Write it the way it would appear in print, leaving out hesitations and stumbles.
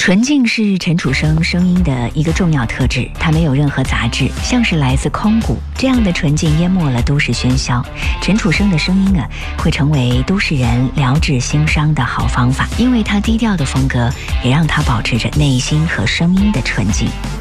纯净是陈楚生声音的一个重要特质，它没有任何杂质，像是来自空谷。这样的纯净淹没了都市喧嚣。陈楚生的声音会成为都市人疗治心伤的好方法，因为他低调的风格也让他保持着内心和声音的纯净。